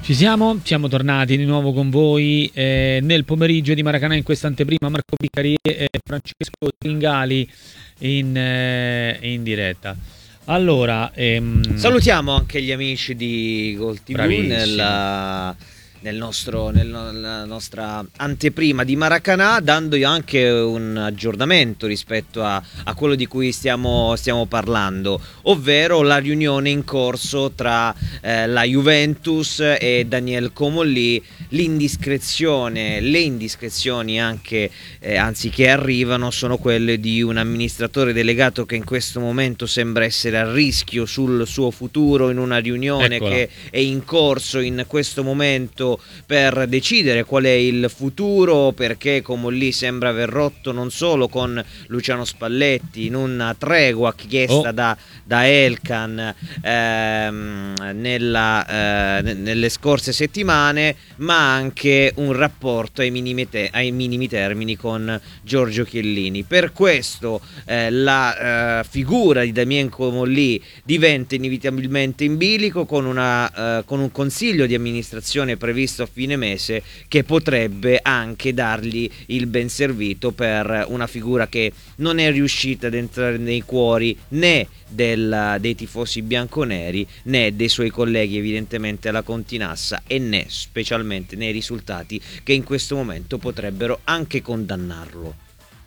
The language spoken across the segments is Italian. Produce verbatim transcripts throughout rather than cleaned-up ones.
Ci siamo, siamo tornati di nuovo con voi eh, nel pomeriggio di Maracanã, in questa anteprima. Marco Piccari e Francesco Tringali in, eh, in diretta. Allora, ehm... salutiamo anche gli amici di Gol ti vu nella, nel nostro, nella nostra anteprima di Maracanã, dandogli anche un aggiornamento rispetto a, a quello di cui stiamo, stiamo parlando, ovvero la riunione in corso tra eh, la Juventus e Daniel Comolli. L'indiscrezione, le indiscrezioni anche, eh, anzi che arrivano, sono quelle di un amministratore delegato che in questo momento sembra essere a rischio sul suo futuro in una riunione Eccola. che è in corso in questo momento per decidere qual è il futuro, perché Comolli sembra aver rotto non solo con Luciano Spalletti in una tregua chiesta oh. da, da Elkan ehm, nella, eh, nelle scorse settimane, ma anche un rapporto ai minimi, te- ai minimi termini con Giorgio Chiellini. Per questo eh, la eh, figura di Damien Comolli diventa inevitabilmente in bilico, con, una, eh, con un consiglio di amministrazione previsto a fine mese, che potrebbe anche dargli il ben servito per una figura che non è riuscita ad entrare nei cuori né del, dei tifosi bianconeri né dei suoi colleghi evidentemente alla Continassa, e né specialmente nei risultati che in questo momento potrebbero anche condannarlo.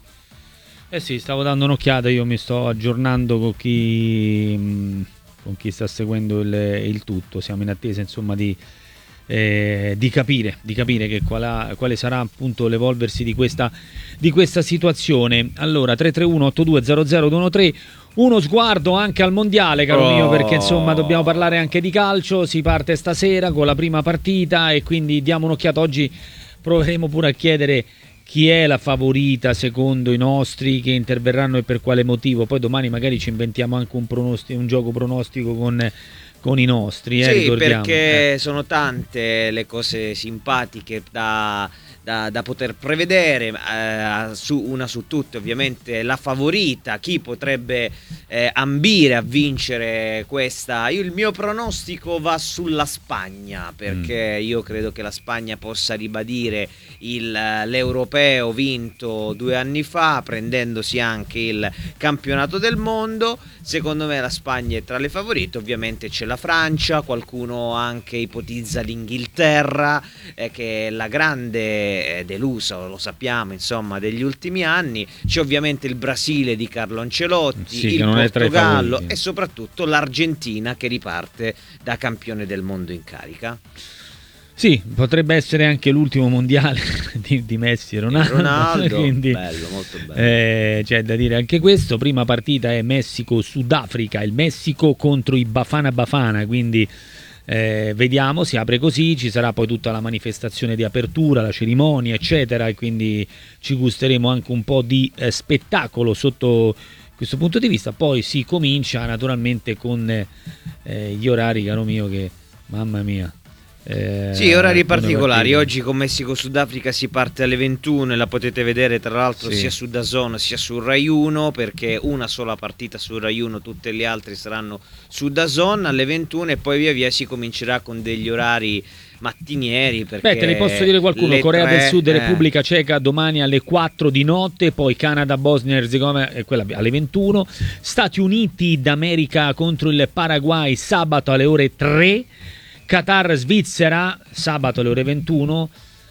Eh sì, stavo dando un'occhiata, io mi sto aggiornando con chi, con chi sta seguendo il, il tutto, siamo in attesa insomma di, eh, di capire, di capire che qual, quale sarà appunto l'evolversi di questa, di questa situazione. Allora, tre tre uno otto due zero zero due uno tre. Uno sguardo anche al mondiale, caro oh. mio, perché insomma dobbiamo parlare anche di calcio. Si parte stasera con la prima partita e quindi diamo un'occhiata. Oggi proveremo pure a chiedere chi è la favorita secondo i nostri, che interverranno e per quale motivo. Poi domani magari ci inventiamo anche un, pronostico, un gioco pronostico con, con i nostri. Eh, sì, ricordiamo. perché eh. sono tante le cose simpatiche da... Da, da poter prevedere, eh, su, una su tutte ovviamente la favorita, chi potrebbe eh, ambire a vincere questa. Io, il mio pronostico va sulla Spagna, perché mm. io credo che la Spagna possa ribadire il, l'europeo vinto due anni fa, prendendosi anche il campionato del mondo. Secondo me la Spagna è tra le favorite, ovviamente c'è la Francia, qualcuno anche ipotizza l'Inghilterra, eh, che è la grande delusa, lo sappiamo, insomma, degli ultimi anni. C'è ovviamente il Brasile di Carlo Ancelotti, sì, il Portogallo e soprattutto l'Argentina, che riparte da campione del mondo in carica. Sì, potrebbe essere anche l'ultimo mondiale di, di Messi e Ronaldo, Ronaldo quindi, bello, molto bello. Eh, c'è da dire anche questo. Prima partita è Messico-Sudafrica, il Messico contro i Bafana Bafana, quindi Eh, vediamo, si apre così, ci sarà poi tutta la manifestazione di apertura, la cerimonia eccetera, e quindi ci gusteremo anche un po' di eh, spettacolo sotto questo punto di vista. Poi si comincia naturalmente con eh, gli orari, caro mio, che mamma mia. Eh, sì, orari particolari. Oggi con Messico-Sudafrica si parte alle ventuno e la potete vedere tra l'altro sì. sia su DAZN sia su Rai uno, perché una sola partita su Rai uno, tutte le altre saranno su DAZN alle ventuno, e poi via via si comincerà con degli orari mattinieri. Perché Beh, te ne posso dire qualcuno: Corea tre, del Sud e eh. Repubblica Ceca domani alle quattro di notte, poi Canada, Bosnia e Erzegovina e quella alle ventuno, Stati Uniti d'America contro il Paraguay sabato alle ore tre, Qatar Svizzera sabato alle ore ventuno,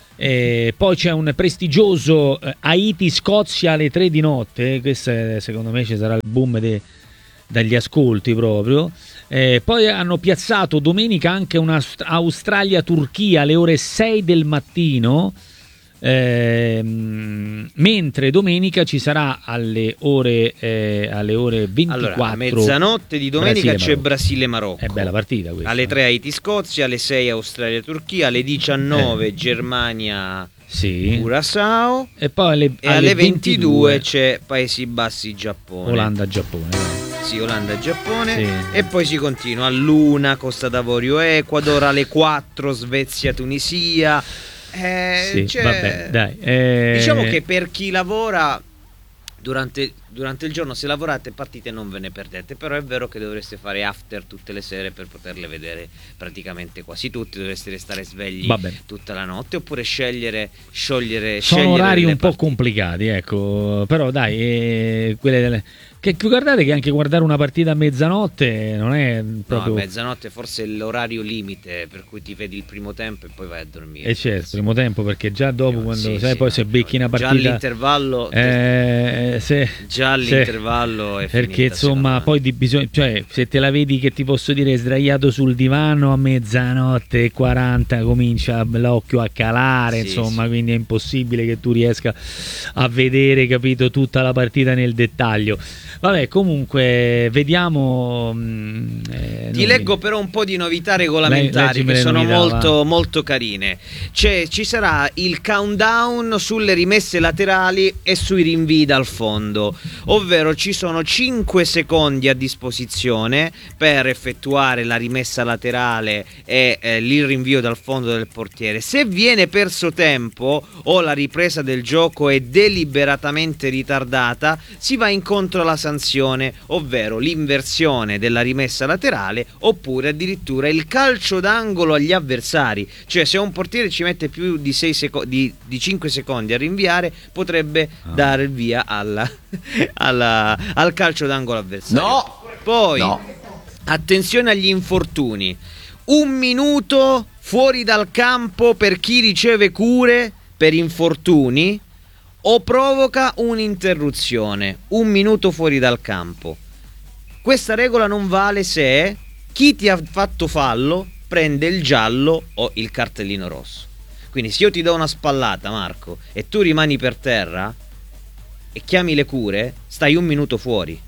eh, poi c'è un prestigioso eh, Haiti Scozia alle tre di notte. Questo è, secondo me ci sarà il boom de, dagli ascolti proprio. Eh, poi hanno piazzato domenica anche una Australia Turchia alle ore sei del mattino, eh, mentre domenica ci sarà alle ore eh, alle ore ventiquattro. Allora, a mezzanotte di domenica Brasile, c'è Brasile-Marocco. È bella partita questa. Alle tre Haiti-Scozia, alle sei Australia-Turchia, alle diciannove eh. Germania sì. Curaçao, e poi alle, e alle alle ventidue, ventidue c'è Paesi Bassi-Giappone. Olanda-Giappone. Sì, Olanda-Giappone, sì. E poi si continua all'una Costa d'Avorio-Ecuador, alle quattro Svezia-Tunisia. Eh, sì, cioè, vabbè, dai. Eh... Diciamo che per chi lavora durante durante il giorno se lavorate partite non ve ne perdete, però è vero che dovreste fare after tutte le sere per poterle vedere praticamente quasi tutte, dovreste restare svegli tutta la notte, oppure scegliere sciogliere sono scegliere orari un partite. po' complicati, ecco, però dai, eh, quelle delle... che guardate che anche guardare una partita a mezzanotte non è proprio... No, a mezzanotte forse è l'orario limite per cui ti vedi il primo tempo e poi vai a dormire. E certo, il primo tempo, perché già dopo, quando sì, sai, sì, poi no, se becchi una partita... Già all'intervallo... Eh, se, già all'intervallo se, è perché finita, insomma poi di bisogno, cioè se te la vedi che ti posso dire sdraiato sul divano a mezzanotte e quaranta comincia l'occhio a calare, sì, insomma sì. Quindi è impossibile che tu riesca a vedere, capito, tutta la partita nel dettaglio. Vabbè, comunque vediamo. Eh, Ti leggo mi... però un po' di novità regolamentari che sono novità, molto, va. molto carine. Cioè, ci sarà il countdown sulle rimesse laterali e sui rinvii dal fondo, ovvero ci sono cinque secondi a disposizione per effettuare la rimessa laterale e eh, il rinvio dal fondo del portiere. Se viene perso tempo o la ripresa del gioco è deliberatamente ritardata, si va incontro alla sanzione, ovvero l'inversione della rimessa laterale oppure addirittura il calcio d'angolo agli avversari. Cioè, se un portiere ci mette più di, sei seco- di, di cinque secondi a rinviare, potrebbe ah. dare il via alla, alla, al calcio d'angolo avversario. No! Poi, no. attenzione agli infortuni. Un minuto fuori dal campo per chi riceve cure per infortuni o provoca un'interruzione. Un minuto fuori dal campo. Questa regola non vale se chi ti ha fatto fallo prende il giallo o il cartellino rosso. Quindi se io ti do una spallata, Marco, e tu rimani per terra e chiami le cure, stai un minuto fuori.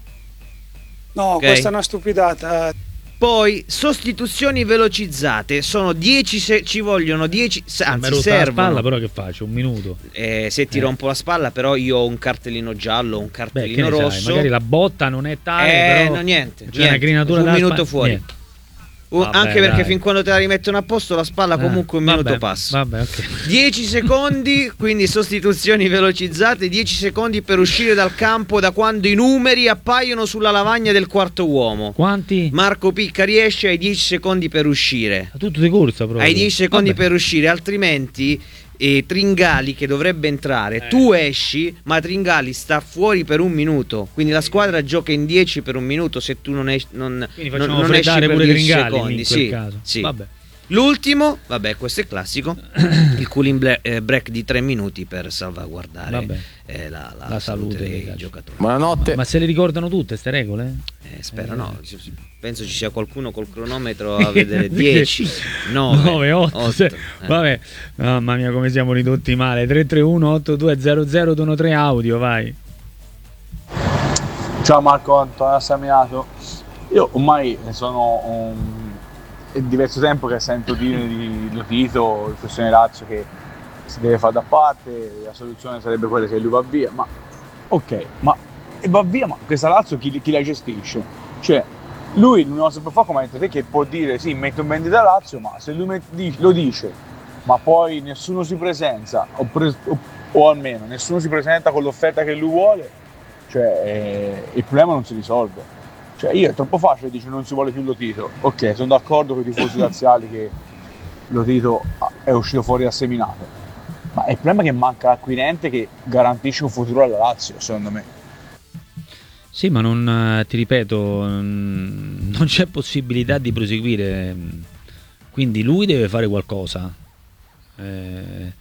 No, okay? Questa è una stupidata. Poi sostituzioni velocizzate, sono dieci se ci vogliono dieci, anzi mi servono. La spalla, però che faccio? Un minuto. Eh, se ti eh. rompo la spalla, però io ho un cartellino giallo, un cartellino Beh, rosso. Sai, magari la botta non è tale, eh, però no, niente, c'è niente. una grinatura un minuto spa- fuori. Niente. Uh, Vabbè, anche perché dai. fin quando te la rimettono a posto la spalla Ah, comunque un minuto vabbè, passa. Vabbè, okay. dieci secondi, quindi sostituzioni velocizzate, dieci secondi per uscire dal campo da quando i numeri appaiono sulla lavagna del quarto uomo. Quanti? Marco Picca riesce ai dieci secondi per uscire. Tutto di corsa proprio. Ai dieci secondi vabbè. per uscire, altrimenti e Tringali che dovrebbe entrare, eh. tu esci ma Tringali sta fuori per un minuto, quindi la squadra gioca in dieci per un minuto se tu non esci, non, non, non esci per pure dieci Tringali secondi, in quel sì, caso. sì. Vabbè. L'ultimo, vabbè, questo è classico, il cooling break di tre minuti per salvaguardare eh, la, la, la salute, salute dei giocatori. Buonanotte. Ma, ma se le ricordano tutte queste regole? Eh, spero eh. no, penso ci sia qualcuno col cronometro a vedere dieci, nove, otto. Se... Eh. Vabbè, mamma mia come siamo ridotti male. Tre tre uno otto due zero zero due uno tre audio, vai. Ciao Marco, Antonio Saminato. Io ormai sono un... è diverso tempo che sento dire di Lotito, il questione Lazio, che si deve fare da parte, la soluzione sarebbe quella che lui va via, ma ok, ma e va via, ma questa Lazio chi, chi la gestisce? Cioè, lui non si può fare come te che può dire sì, metto in vendita Lazio, ma se lui met- lo dice, ma poi nessuno si presenta, o, pre- o, o almeno nessuno si presenta con l'offerta che lui vuole, cioè eh, il problema non si risolve. Cioè io è troppo facile, dice non si vuole più Lotito. Ok, sono d'accordo con i tifosi laziali che Lotito è uscito fuori da seminato, ma il problema è che manca l'acquirente che garantisce un futuro alla Lazio, secondo me. Sì, ma non, ti ripeto, non c'è possibilità di proseguire, quindi lui deve fare qualcosa. Eh,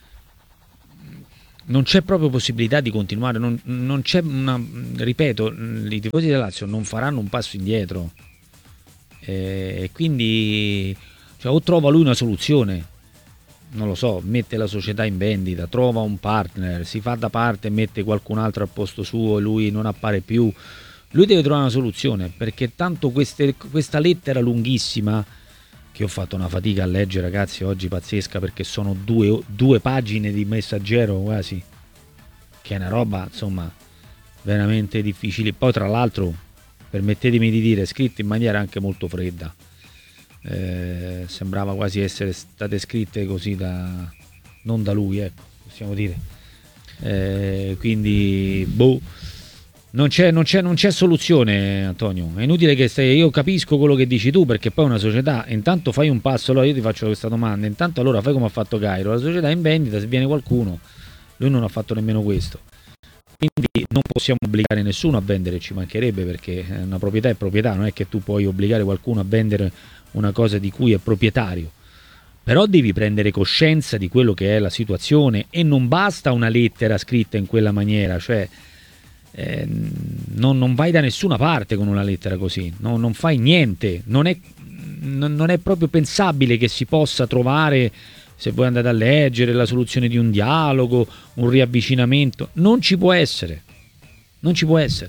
non c'è proprio possibilità di continuare, non, non c'è una, ripeto, i tifosi della Lazio non faranno un passo indietro e eh, quindi cioè, o trova lui una soluzione, non lo so, mette la società in vendita, trova un partner, si fa da parte e mette qualcun altro al posto suo e lui non appare più. Lui deve trovare una soluzione, perché tanto queste, questa lettera lunghissima che ho fatto una fatica a leggere, ragazzi, oggi pazzesca, perché sono due, due pagine di messaggero quasi, che è una roba insomma veramente difficile. Poi tra l'altro, permettetemi di dire, scritto in maniera anche molto fredda, eh, sembrava quasi essere state scritte così da non da lui, ecco, possiamo dire, eh, quindi boh, Non c'è, non, c'è, non c'è soluzione, Antonio. È inutile che stai. Io capisco quello che dici tu, perché poi una società, intanto fai un passo. Allora io ti faccio questa domanda. Intanto allora fai come ha fatto Cairo. La società è in vendita, se viene qualcuno, lui non ha fatto nemmeno questo. Quindi non possiamo obbligare nessuno a vendere, ci mancherebbe, perché una proprietà è proprietà, non è che tu puoi obbligare qualcuno a vendere una cosa di cui è proprietario. Però devi prendere coscienza di quello che è la situazione, e non basta una lettera scritta in quella maniera, cioè eh, non, non vai da nessuna parte con una lettera così, no, non fai niente, non è, non, non è proprio pensabile che si possa trovare, se voi andate a leggere, la soluzione di un dialogo, un riavvicinamento. Non ci può essere, non ci può essere,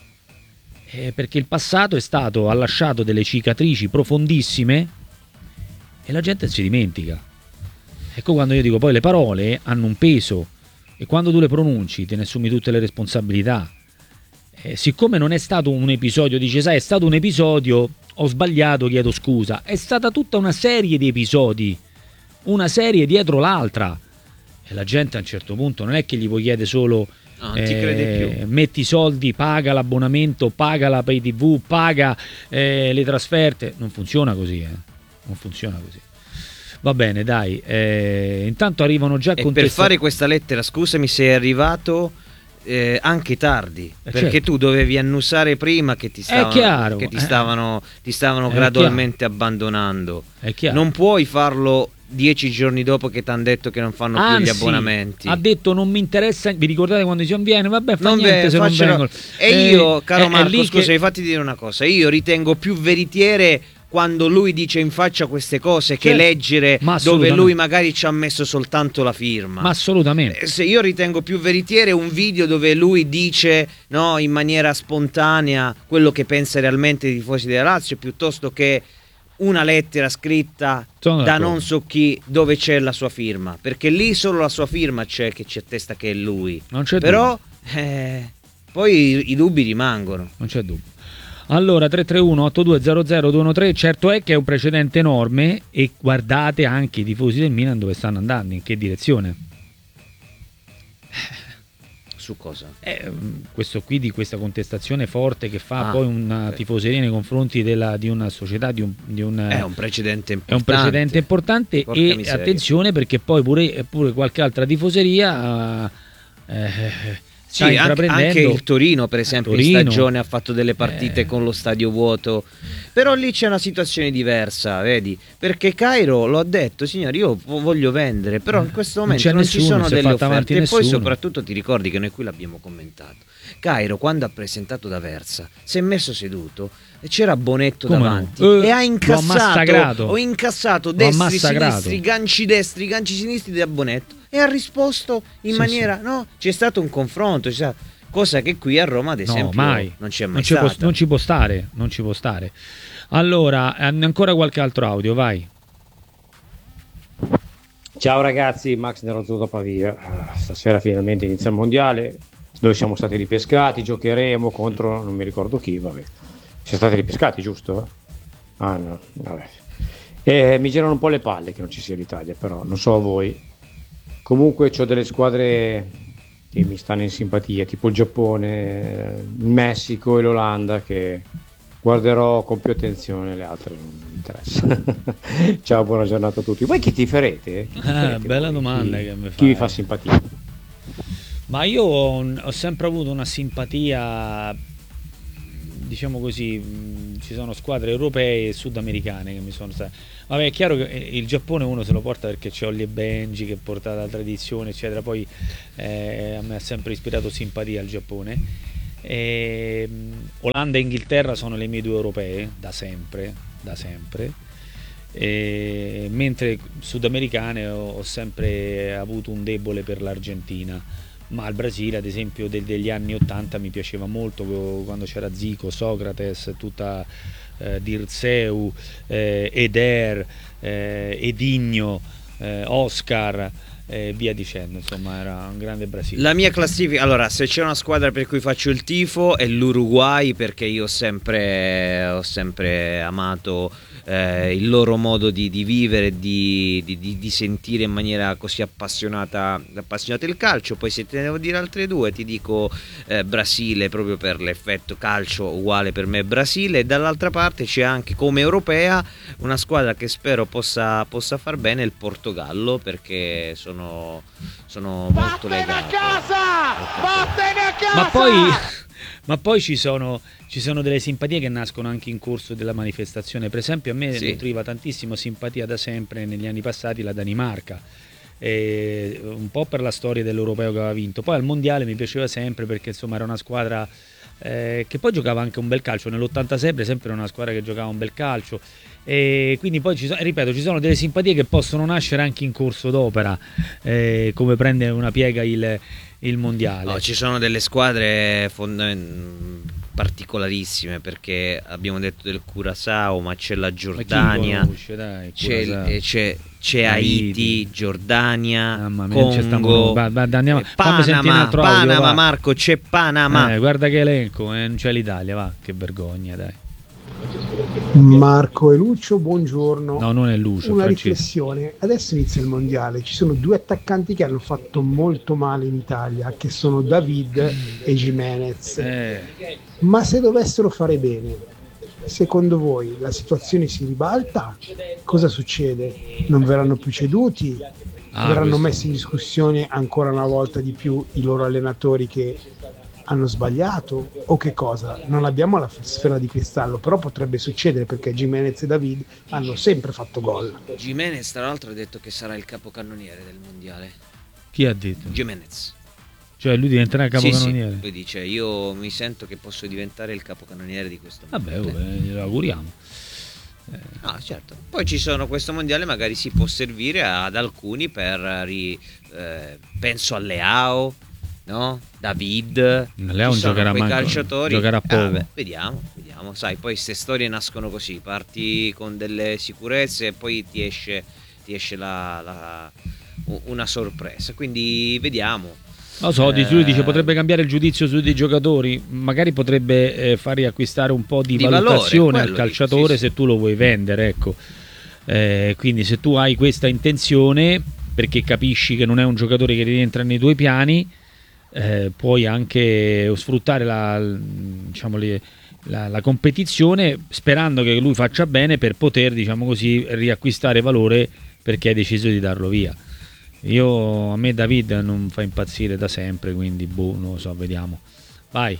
eh, perché il passato è stato, ha lasciato delle cicatrici profondissime e la gente si dimentica. Ecco, quando io dico poi le parole hanno un peso, e quando tu le pronunci te ne assumi tutte le responsabilità. Eh, siccome non è stato un episodio, dice sai è stato un episodio, ho sbagliato, chiedo scusa, è stata tutta una serie di episodi, una serie dietro l'altra, e la gente a un certo punto non è che gli puoi chiedere solo no, non ti eh, crede più. Metti i soldi, paga l'abbonamento, paga la pay tv, paga eh, le trasferte. Non funziona così, eh. non funziona così. Va bene, dai, eh, intanto arrivano già e contesta- per fare questa lettera, scusami, sei arrivato eh, anche tardi, eh, perché certo. tu dovevi annusare prima che ti stavano, è chiaro, che ti eh. stavano, ti stavano È gradualmente chiaro. abbandonando. È chiaro. Non puoi farlo dieci giorni dopo che ti hanno detto che non fanno Anzi, più gli abbonamenti. Ha detto non mi interessa, vi ricordate quando si non viene? Vabbè, fa non niente ve, se faccelo. non vengono. E io, eh, caro è, Marco, è scusa, che... mi fatti dire una cosa, io ritengo più veritiere quando lui dice in faccia queste cose, che certo, leggere dove lui magari ci ha messo soltanto la firma. Ma assolutamente. Se io ritengo più veritiere un video dove lui dice, no, in maniera spontanea quello che pensa realmente dei tifosi della Lazio, piuttosto che una lettera scritta Sono da d'accordo. non so chi, dove c'è la sua firma, perché lì solo la sua firma c'è, che ci attesta che è lui. Non c'è Però eh, poi i, i dubbi rimangono. Non c'è dubbio. Allora, tre tre uno otto due zero zero due uno tre, certo è che è un precedente enorme, e guardate anche i tifosi del Milan dove stanno andando, in che direzione. Su cosa? Eh, questo qui, di questa contestazione forte che fa ah, poi una okay. tifoseria nei confronti della, di una società, di un, di un, è un precedente importante. È un precedente importante. Porca e miseria. attenzione, perché poi pure, pure qualche altra tifoseria eh, sì, anche, anche il Torino per esempio Torino, in stagione ha fatto delle partite eh, con lo stadio vuoto, però lì c'è una situazione diversa, vedi, perché Cairo lo ha detto, signori, io voglio vendere, però in questo momento non, non nessuno, ci sono delle offerte, e nessuno. Poi soprattutto ti ricordi che noi qui l'abbiamo commentato, Cairo quando ha presentato D'Aversa si è messo seduto e c'era Bonetto come davanti no? eh, e ha incassato ho incassato destri, sinistri, ganci destri, ganci sinistri da Bonetto, e ha risposto in sì, maniera sì. no, c'è stato un confronto, c'è stato, cosa che qui a Roma ad esempio no, mai. non c'è mai non stata. Ci può, non ci può stare, non ci può stare. Allora, ancora qualche altro audio, vai. Ciao ragazzi, Max Nerozzo da Pavia. Stasera finalmente inizia il mondiale, dove siamo stati ripescati, giocheremo contro non mi ricordo chi, vabbè. Siamo stati ripescati, giusto? Ah no, vabbè. E mi girano un po' le palle che non ci sia l'Italia, però non so voi. Comunque ho delle squadre che mi stanno in simpatia, tipo il Giappone, il Messico e l'Olanda, che guarderò con più attenzione, le altre non mi interessa. Ciao, buona giornata a tutti. Voi chi tiferete? Chi tiferete ah, bella voi? domanda chi, che mi fai. Chi vi fa simpatia? Ma io ho, ho sempre avuto una simpatia, diciamo così, mh, ci sono squadre europee e sudamericane che mi sono state. Vabbè, è chiaro che il Giappone uno se lo porta perché c'è Ollie e Benji che porta la tradizione, eccetera. Poi eh, a me ha sempre ispirato simpatia il Giappone. E, mh, Olanda e Inghilterra sono le mie due europee da sempre, da sempre. E, mentre sudamericane ho, ho sempre avuto un debole per l'Argentina. Ma il Brasile, ad esempio, del, degli anni ottanta mi piaceva molto, quando c'era Zico, Socrates, tutta eh, Dirceu, eh, Eder, eh, Edinho, eh, Oscar, e via dicendo, insomma era un grande Brasile. La mia classifica, allora, se c'è una squadra per cui faccio il tifo è l'Uruguay, perché io ho sempre, ho sempre amato eh, il loro modo di, di vivere, di, di, di sentire in maniera così appassionata, appassionata il calcio. Poi se te ne devo dire altre due ti dico eh, Brasile, proprio per l'effetto calcio uguale per me Brasile, e dall'altra parte c'è anche come europea una squadra che spero possa, possa far bene, il Portogallo, perché sono, sono molto legato. Ma poi, ma poi ci sono, ci sono delle simpatie che nascono anche in corso della manifestazione. Per esempio a me Sì. nutriva tantissimo simpatia da sempre negli anni passati la Danimarca, e un po' per la storia dell'europeo che aveva vinto. Poi al mondiale mi piaceva sempre perché insomma era una squadra eh, che poi giocava anche un bel calcio. Nell'ottantasei per esempio era una squadra che giocava un bel calcio, e quindi poi ci sono, ripeto, ci sono delle simpatie che possono nascere anche in corso d'opera, eh, come prende una piega il, il mondiale. No, ci sono delle squadre fond- particolarissime, perché abbiamo detto del Curaçao, ma c'è la Giordania, conosce, dai, c'è, il- Curaçao. eh, c'è, c'è Haiti, Giordania, Mamma mia, ci stiamo- Congo, va- va- andiamo- eh, fammi sentire un Panama, altro audio, Panama, va. Marco, c'è Panama. Eh, guarda che elenco, eh, non c'è l'Italia, va, che vergogna, dai. Marco e Lucio, buongiorno. No, non è Lucio, Una Francesco. riflessione, adesso inizia il mondiale, ci sono due attaccanti che hanno fatto molto male in Italia, che sono David e Jimenez, Eh, ma se dovessero fare bene, secondo voi la situazione si ribalta? Cosa succede? Non verranno più ceduti? ah, verranno questo- messi in discussione ancora una volta di più i loro allenatori che hanno sbagliato, o che cosa? Non abbiamo la sfera di cristallo, però potrebbe succedere, perché Jimenez e David hanno sempre fatto gol. Jimenez tra l'altro ha detto che sarà il capocannoniere del mondiale. Chi ha detto? Jimenez. Cioè lui diventerà capocannoniere? Sì, sì, lui dice io mi sento che posso diventare il capocannoniere di questo Vabbè, mondiale. oh, eh, glielo auguriamo. Ah, certo. Poi ci sono, questo mondiale magari si può servire ad alcuni per ri, eh, penso a Leao, no? David. Leao Ci sono giocherà quei manco- calciatori. giocherà Eh, poco. vabbè, vediamo, vediamo. Sai, poi queste storie nascono così, parti con delle sicurezze e poi ti esce, ti esce la, la- una sorpresa. Quindi vediamo. Non so, Eh, lui dice potrebbe cambiare il giudizio sui dei giocatori, magari potrebbe eh, far riacquistare un po' di, Di valore, valutazione al quello calciatore, dico, sì, se tu lo vuoi vendere, ecco. Eh, quindi se tu hai questa intenzione, perché capisci che non è un giocatore che rientra nei tuoi piani, eh, puoi anche sfruttare la, diciamo, le- la, la competizione sperando che lui faccia bene per poter, diciamo così, riacquistare valore, perché hai deciso di darlo via. Io, a me David non fa impazzire da sempre, quindi boh, non lo so, vediamo. Vai.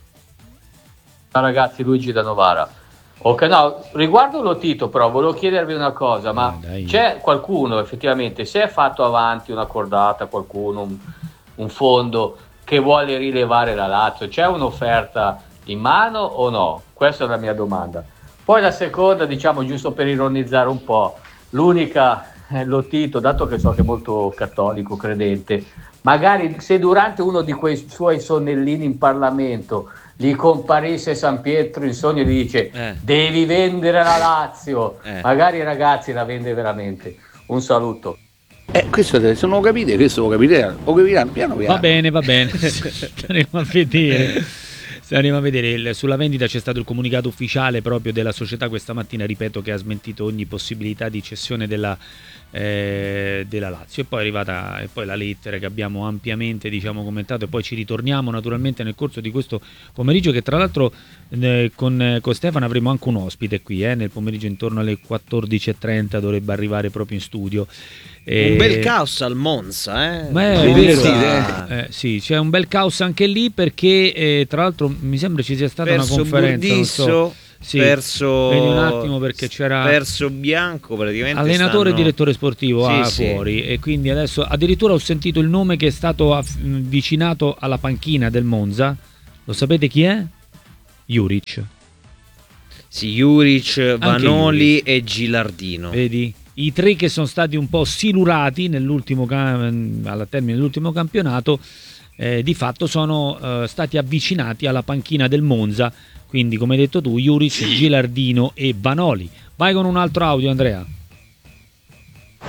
Ciao ragazzi, Luigi da Novara. Ok, no, riguardo lo Tito però volevo chiedervi una cosa, ma Eh, dai. c'è qualcuno effettivamente, se è fatto avanti una cordata, qualcuno, un, un fondo che vuole rilevare la Lazio, c'è un'offerta in mano o no? Questa è la mia domanda. Poi la seconda, diciamo, giusto per ironizzare un po', l'unica, eh, lo Tito, dato che so che è molto cattolico, credente, magari se durante uno di quei suoi sonnellini in Parlamento gli comparisse San Pietro in sogno e gli dice Eh. devi vendere la Lazio, Eh. magari i ragazzi la vende veramente. Un saluto. Eh, questo se non lo capite, questo lo capite, lo capiranno piano piano. Va bene, va bene. Staremo a vedere. Staremo a vedere. Il- sulla vendita c'è stato il comunicato ufficiale proprio della società questa mattina, ripeto, che ha smentito ogni possibilità di cessione della, eh, della Lazio. E poi è arrivata e poi la lettera che abbiamo ampiamente, diciamo, commentato, e poi ci ritorniamo naturalmente nel corso di questo pomeriggio, che tra l'altro eh, con, con Stefano avremo anche un ospite qui, eh, nel pomeriggio intorno alle quattordici e trenta dovrebbe arrivare proprio in studio. Un E- bel caos al Monza, eh? Ma è Monza- vero, eh, sì, c'è un bel caos anche lì, perché eh, tra l'altro mi sembra ci sia stata perso una conferenza, non so. Burdisso, Sì, perso vedi un attimo, perché c'era perso Bianco, praticamente allenatore e stanno- direttore sportivo Sì, ah, sì. fuori, e quindi adesso addirittura ho sentito il nome che è stato aff- avvicinato alla panchina del Monza. Lo sapete chi è? Juric. Sì, Juric, Vanoli Juric. e Gilardino. Vedi? I tre che sono stati un po' silurati nell'ultimo cam- alla termine dell'ultimo campionato, eh, di fatto sono eh, stati avvicinati alla panchina del Monza, quindi come hai detto tu, Juric, Gilardino e Vanoli. Vai con un altro audio, Andrea.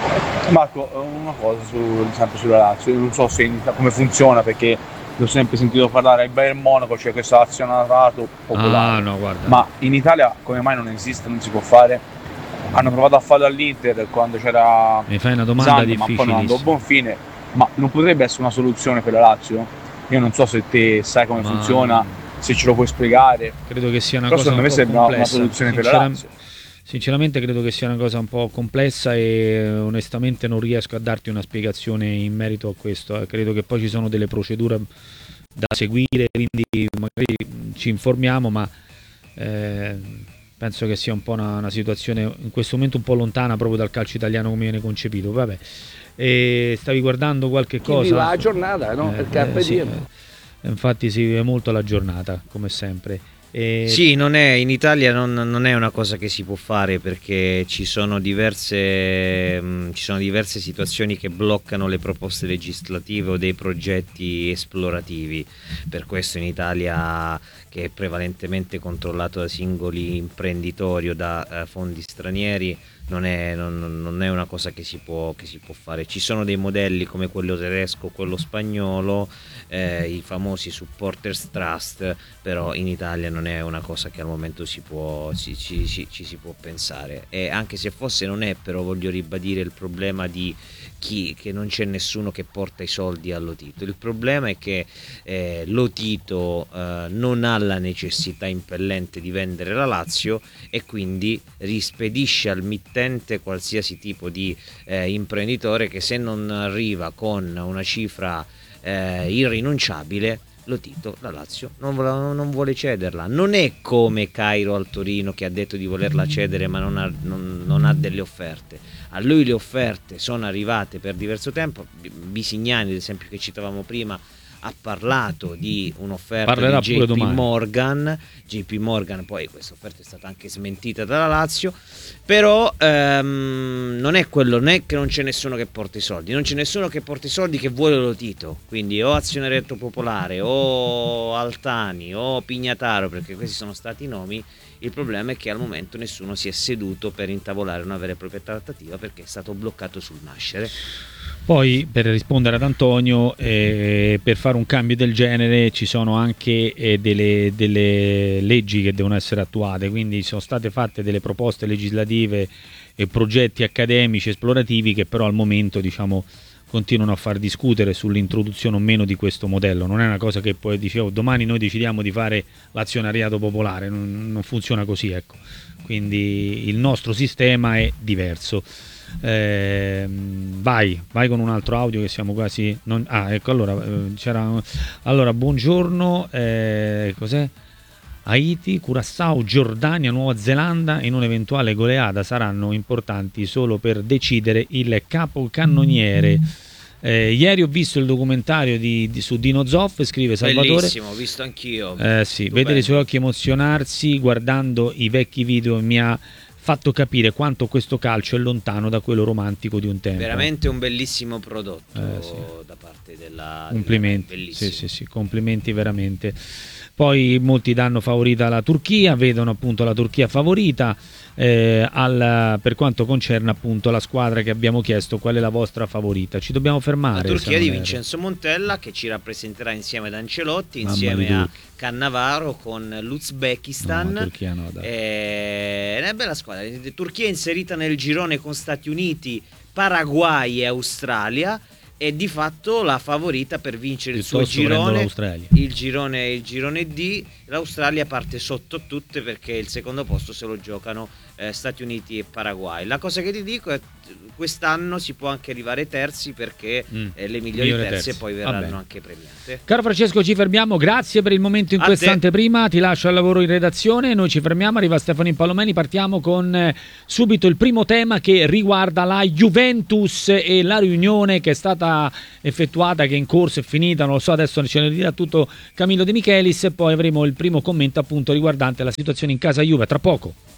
Marco, una cosa su, sempre sulla Lazio, io non so se in, come funziona, perché l'ho sempre sentito parlare al Bayern Monaco, c'è cioè questo azionariato popolare, ah, no, guarda. Ma in Italia come mai non esiste, non si può fare? Hanno provato a farlo all'Inter quando c'era mi fai una domanda Zan, ma poi non andò a buon fine, ma non potrebbe essere una soluzione per la Lazio? Io non so se te sai come ma... funziona, se ce lo puoi spiegare. Credo che sia una Però cosa un po' sembra complessa. Una soluzione per la Lazio. Sinceramente credo che sia una cosa un po' complessa e onestamente non riesco a darti una spiegazione in merito a questo. Credo che poi ci sono delle procedure da seguire, quindi magari ci informiamo, ma eh, penso che sia un po' una, una situazione in questo momento un po' lontana proprio dal calcio italiano come viene concepito. Vabbè. E stavi guardando qualche Chi cosa? Chi vive la giornata, no? Eh, Il carpe eh, sì, diem. eh, infatti si vive molto la giornata, come sempre. E... Sì, non è, in Italia non, non è una cosa che si può fare, perché ci sono diverse mh, ci sono diverse situazioni che bloccano le proposte legislative o dei progetti esplorativi. Per questo in Italia, che è prevalentemente controllato da singoli imprenditori o da uh, fondi stranieri, non è, non, non è una cosa che si può, che si può fare. Ci sono dei modelli come quello tedesco, quello spagnolo, eh, i famosi supporters trust, però in Italia non è una cosa che al momento si può, ci, ci, ci, ci si può pensare. E anche se fosse, non è, però voglio ribadire il problema di chi, che non c'è nessuno che porta i soldi allo Tito. Il problema è che eh, lo Tito eh, non ha la necessità impellente di vendere la Lazio e quindi rispedisce al mittente qualsiasi tipo di eh, imprenditore che, se non arriva con una cifra eh, irrinunciabile, lo Tito, la Lazio non vuole, non vuole cederla. Non è come Cairo al Torino, che ha detto di volerla cedere ma non ha, non, non ha delle offerte. A lui le offerte sono arrivate per diverso tempo. Bisignani, ad esempio, che citavamo prima, ha parlato di un'offerta Parlerà di J P Morgan. J P Morgan, poi questa offerta è stata anche smentita dalla Lazio, però ehm, non è quello, non è che non c'è nessuno che porta i soldi, non c'è nessuno che porta i soldi che vuole lo Tito, quindi o Azionariato Popolare o Altani o Pignataro, perché questi sono stati i nomi. Il problema è che al momento nessuno si è seduto per intavolare una vera e propria trattativa, perché è stato bloccato sul nascere. Poi, per rispondere ad Antonio, eh, per fare un cambio del genere ci sono anche eh, delle, delle leggi che devono essere attuate, quindi sono state fatte delle proposte legislative e progetti accademici esplorativi che però al momento, diciamo, continuano a far discutere sull'introduzione o meno di questo modello. Non è una cosa che poi dicevo domani noi decidiamo di fare l'azionariato popolare, non, non funziona così, ecco. Quindi il nostro sistema è diverso. Eh, vai, vai con un altro audio che siamo quasi non... ah ecco, allora eh, c'era allora buongiorno, eh, cos'è? Haiti, Curaçao, Giordania, Nuova Zelanda in un'eventuale goleada saranno importanti solo per decidere il capocannoniere. Eh, ieri ho visto il documentario di, di, su Dino Zoff, scrive Salvatore. Bellissimo, ho visto anch'io. Eh, sì, vedere i suoi occhi emozionarsi guardando i vecchi video mi ha fatto capire quanto questo calcio è lontano da quello romantico di un tempo. Veramente un bellissimo prodotto eh, sì. da parte della... Complimenti, della... sì, sì, sì, complimenti veramente. Poi molti danno favorita la Turchia, vedono appunto la Turchia favorita. Eh, al, per quanto concerne appunto la squadra che abbiamo chiesto, qual è la vostra favorita? Ci dobbiamo fermare. La Turchia di Vincenzo Montella, che ci rappresenterà insieme ad Ancelotti, Mamma insieme a Cannavaro, con l'Uzbekistan. No, Turchia no, dai. Eh, è una bella squadra. Turchia inserita nel girone con Stati Uniti, Paraguay e Australia. È di fatto la favorita per vincere il suo girone, il girone, il girone D. L'Australia parte sotto tutte perché il secondo posto se lo giocano eh, Stati Uniti e Paraguay. La cosa che ti dico è quest'anno si può anche arrivare terzi, perché mm. eh, le migliori terze terzi. poi verranno anche premiate. Caro Francesco, ci fermiamo, grazie per il momento in questa anteprima, ti lascio al lavoro in redazione, noi ci fermiamo, arriva Stefano Palomeni, partiamo con eh, subito il primo tema che riguarda la Juventus e la riunione che è stata effettuata, che è in corso, è finita, non lo so, adesso ce ne dirà tutto Camillo De Michelis, e poi avremo il primo commento appunto riguardante la situazione in casa Juve, tra poco.